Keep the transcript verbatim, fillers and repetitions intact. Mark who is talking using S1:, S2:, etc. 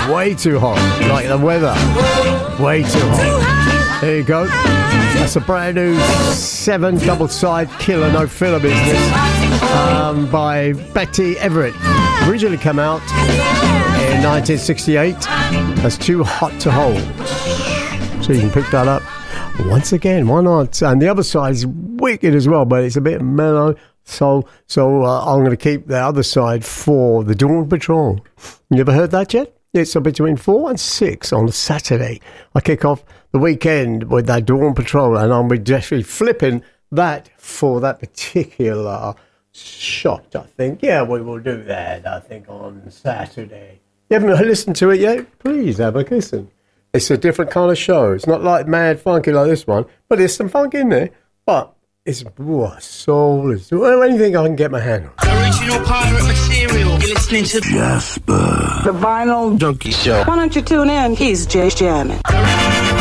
S1: way too hot, like the weather, way too hot. There you go. That's a brand new seven double-side killer, no filler business um, by Betty Everett. Originally came out in nineteen sixty-eight. That's Too Hot to Hold. So you can pick that up once again. Why not? And the other side is wicked as well, but it's a bit mellow. So, so uh, I'm going to keep the other side for the Dawn Patrol. You ever heard that yet? It's between four and six on Saturday. I kick off the weekend with that Dawn Patrol, and I'll be definitely flipping that for that particular shot, I think. Yeah, we will do that, I think, on Saturday. You haven't listened to it yet? Please have a listen. It's a different kind of show. It's not like mad funky like this one, but there's some funk in there. But it's what soul is. Well, anything I can get my hand on.
S2: Original pirate material. You're listening to Jasper,
S3: the Vinyl
S2: Junkie Show.
S3: Why don't you tune in? He's Jay Shannon.